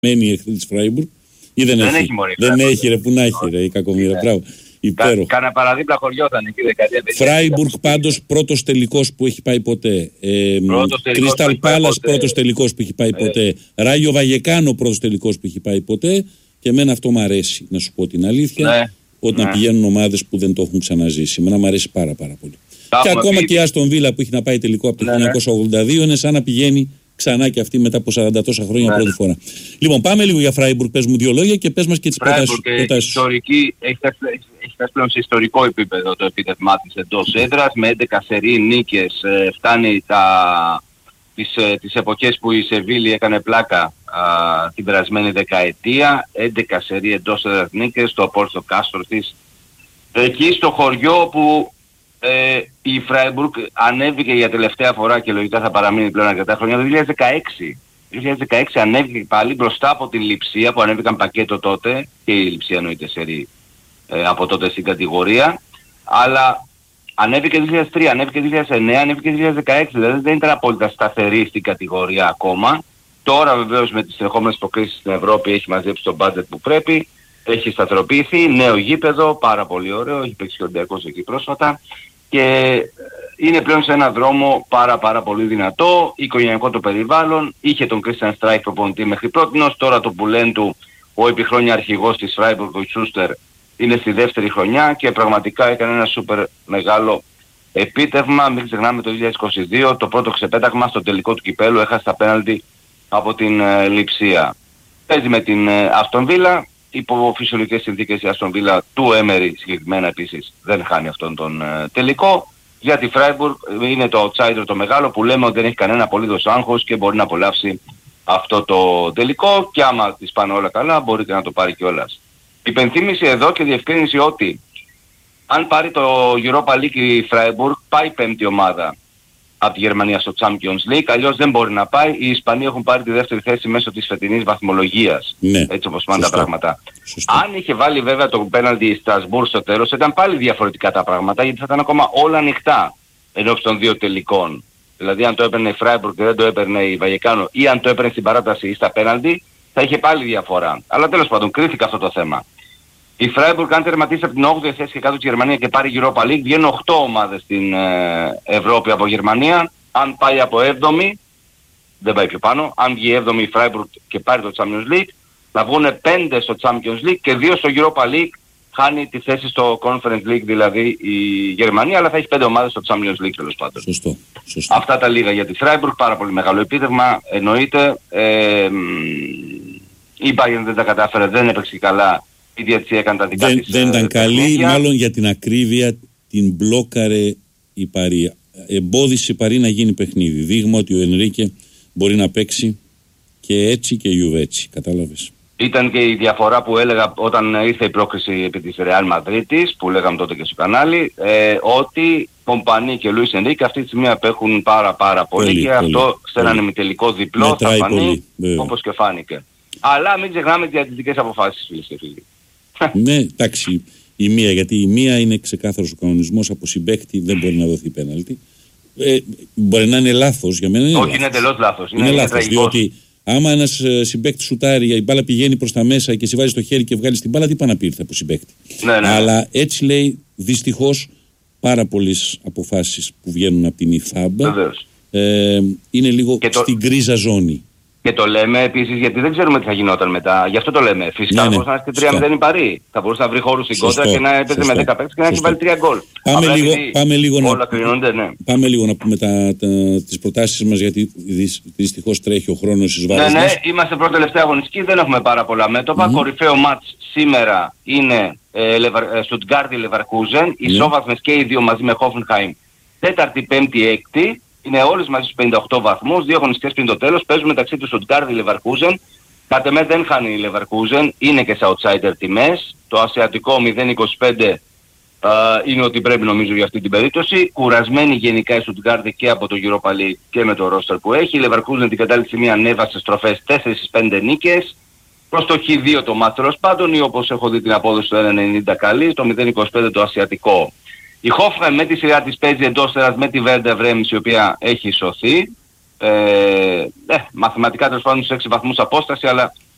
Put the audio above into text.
μένει εχθρή της Φράιμπουργκ ή δεν έχει. Δεν έχει ρε, που να έχει ρε, η κακομοίρα. Μπράβο. Κάνα παραδίπλα χωριό θα είναι εκεί δεκαετία. Φράιμπουργκ πάντως πρώτος τελικός που έχει πάει ποτέ. Κρίσταλ Πάλας πρώτος τελικός που έχει πάει ποτέ. Ράγιο Βαγεκάνο πρώτος τελικός που έχει πάει ποτέ. Και εμένα αυτό μου αρέσει, να σου πω την αλήθεια. Όταν πηγαίνουν ομάδες που δεν το έχουν ξαναζήσει. Εμένα μου αρέσει πάρα πολύ. Και ακόμα και η Άστον Βίλα που έχει να πάει τελικό από το 1982 είναι σαν να πηγαίνει ξανά και αυτή μετά από 40 τόσα χρόνια πρώτη φορά. Λοιπόν, πάμε λίγο για Φράιμπουργκ. Πες μου δύο λόγια και πες μας και τις προτάσεις. Ιστορική, έχει φτάσει πλέον σε ιστορικό επίπεδο το επίτευγμά της εντός έδρας. Με 11 σερί νίκες φτάνει τις εποχές που η Σεβίλη έκανε πλάκα την περασμένη δεκαετία. 11 σερί εντός έδρας νίκες στο Πόρτο Κάστρο της. Εκεί στο χωριό που η Φράιμπουργκ ανέβηκε για τελευταία φορά και λογικά θα παραμείνει πλέον αρκετά χρόνια το 2016. Το 2016 ανέβηκε πάλι μπροστά από την Λειψία που ανέβηκαν πακέτο τότε και η Λειψία εννοείται σερί από τότε στην κατηγορία, αλλά ανέβηκε 2003, ανέβηκε 2009, ανέβηκε 2016, δηλαδή δεν ήταν απόλυτα σταθερή στην κατηγορία ακόμα. Τώρα βεβαίως με τις συνεχόμενες προκρίσεις στην Ευρώπη έχει μαζέψει το budget που πρέπει, έχει σταθεροποιηθεί, νέο γήπεδο, πάρα πολύ ωραίο, έχει παίξει και ο Ολυμπιακός εκεί πρόσφατα και είναι πλέον σε ένα δρόμο πάρα πολύ δυνατό, οικογενειακό το περιβάλλον, είχε τον Christian Streich προπονητή μέχρι πρότινος, τώρα το πουλέν του, ο επιχρόνια αρχηγός της Freiburg, ο Schuster, είναι στη δεύτερη χρονιά και πραγματικά έκανε ένα σούπερ μεγάλο επίτευγμα. Μην ξεχνάμε το 2022, το πρώτο ξεπέταγμα στο τελικό του κυπέλου, έχασε τα πέναλτι από την Λειψία. Παίζει με την Άστον Βίλα, υπό φυσιολογικές συνθήκες η Άστον Βίλα του Έμερι συγκεκριμένα επίσης δεν χάνει αυτόν τον τελικό. Για τη Φράιμπουργκ είναι το outsider το μεγάλο που λέμε ότι δεν έχει κανένα απολύτως άγχος και μπορεί να απολαύσει αυτό το τελικό και άμα τις πάνε όλα καλά μπορεί και να το πάρει κιόλας. Υπενθύμηση εδώ και διευκρίνηση ότι αν πάρει το Europa League η Freiburg πάει πέμπτη ομάδα από τη Γερμανία στο Champions League, αλλιώς δεν μπορεί να πάει. Οι Ισπανοί έχουν πάρει τη δεύτερη θέση μέσω της φετινής βαθμολογίας, έτσι όπως πάνε τα πράγματα. Αν είχε βάλει βέβαια το πέναλτι η Στρασβούρ στο τέλος ήταν πάλι διαφορετικά τα πράγματα γιατί θα ήταν ακόμα όλα ανοιχτά ενώπιση των δύο τελικών. Δηλαδή αν το έπαιρνε η Freiburg και δεν το έπαιρνε η Βαγεκάνο ή αν το έπαιρνε στην παράταση ή στα πέναλτι θα είχε πάλι διαφορά. Αλλά τέλος πάντων κρίθηκε αυτό το θέμα. Η Freiburg αν τερματίσει από την 8η θέση και κάτω της Γερμανία και πάρει Europa League βγαίνουν 8 ομάδες στην Ευρώπη από Γερμανία. Αν πάει από 7η, δεν πάει πιο πάνω. Αν βγει 7η η Freiburg και πάρει το Champions League, θα βγουν 5 στο Champions League και 2 στο Europa League. Χάνει τη θέση στο Conference League δηλαδή η Γερμανία, αλλά θα έχει 5 ομάδες στο Champions League τέλος πάντων. Σωστό. Αυτά τα λίγα για τη Freiburg, πάρα πολύ μεγάλο επίτευγμα, εννοείται. Η Bayern δεν τα κατάφερε, δεν έπαιξε καλά. Η διαιτησία έκανε τα δικά της. Δεν ήταν καλή, μάλλον για την ακρίβεια την μπλόκαρε η Παρί. Εμπόδισε η Παρί να γίνει παιχνίδι. Δείγμα ότι ο Ενρίκε μπορεί να παίξει και έτσι και η Juve έτσι. Κατάλαβες. Ήταν και η διαφορά που έλεγα όταν ήρθε η πρόκριση επί της Real Madrid που λέγαμε τότε και στο κανάλι ότι Κομπανί και Λουίς Ενρίκε αυτή τη στιγμή απέχουν πάρα πολύ και αυτό σε έναν ημιτελικό διπλό θα φανεί όπως και φάνηκε. Αλλά μην ξεχνάμε τις διαιτητικές αποφάσεις φίλες και φίλοι. Ναι, εντάξει, η μία, γιατί η μία είναι ξεκάθαρος ο κανονισμός από συμπαίκτη, δεν μπορεί να δοθεί πέναλτι. Μπορεί να είναι λάθος, για μένα είναι όχι, λάθος. είναι εντελώς λάθος. Είναι λάθος, διότι άμα ένας συμπαίκτης σουτάρει, η μπάλα πηγαίνει προς τα μέσα και εσύ βάζεις το χέρι και βγάλεις την μπάλα, τι πάει να πει ήρθε από συμπαίκτη. Ναι. Αλλά έτσι λέει δυστυχώς πάρα πολλές αποφάσεις που βγαίνουν από την ΙΦΑΜΠ είναι λίγο στην γκρίζα ζώνη. Και το λέμε επίσης γιατί δεν ξέρουμε τι θα γινόταν μετά. Γι' αυτό το λέμε. Φυσικά θα μπορούσε να έρθει 3-0 η Παρί. Θα μπορούσε να βρει χώρους στην κόντρα και να έπαιζε με 10 παίκτες και να έχει βάλει 3 γκολ. Πάμε λίγο να πούμε τις προτάσεις μας γιατί δυστυχώς τρέχει ο χρόνος εις βάρος μας. Ναι, είμαστε πρώτη τελευταία αγωνιστική, δεν έχουμε πάρα πολλά μέτωπα. Κορυφαίο μάτς σήμερα είναι Στουτγκάρδη Λεβαρκούζεν. Ισόβαθμες και οι δύο μαζί με Χόφενχάιμ. Τέταρτη, πέμπτη, έκτη. Είναι όλες μαζί στους 58 βαθμούς, 2 αγωνιστικές πριν το τέλος, παίζουν μεταξύ του Στουτγκάρδη Leverkusen. Κατ' εμέ δεν χάνει η Leverkusen, είναι και σε outsider τιμές. Το ασιατικό 0,25 είναι ότι πρέπει νομίζω για αυτή την περίπτωση. Κουρασμένη γενικά η Στουτγκάρδη και από το Europa League και με το roster που έχει. Η Leverkusen την κατάλληλη στιγμή ανέβασε στροφές 4-5 νίκες. Προς το Χ2 το μάτς τέλος πάντων ή όπως έχω δει την απόδοση του 1,90 καλή, το 0,25 το ασιατικό. Η Hoffenheim με τη σειρά της παίζει εντός έδρας με τη Werder Bremen η οποία έχει σωθεί. Μαθηματικά τέλος πάντων στους 6 βαθμούς απόσταση, αλλά